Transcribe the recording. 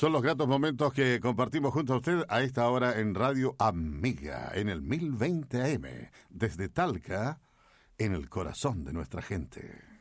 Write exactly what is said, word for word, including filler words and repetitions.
Son los gratos momentos que compartimos junto a usted a esta hora en Radio Amiga, en el mil veinte A M, desde Talca, en el corazón de nuestra gente.